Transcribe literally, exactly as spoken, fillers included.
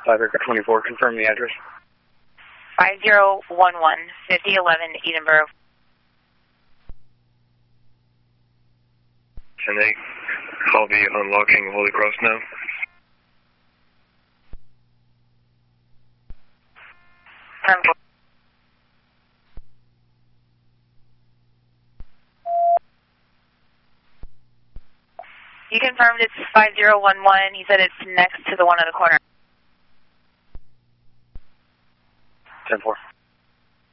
five Acre twenty-four, confirm the address. five zero one one, fifty eleven Edinburgh. Can they call the unlocking Holy Cross now? ten four. You confirmed it's five zero one one. He said it's next to the one on the corner. ten four.